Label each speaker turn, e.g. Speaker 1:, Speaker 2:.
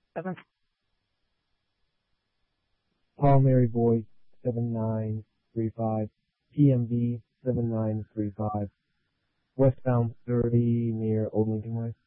Speaker 1: 7.
Speaker 2: Paul Mary Boy 7935, PMV 7935, westbound 30 near Old Lincoln Way.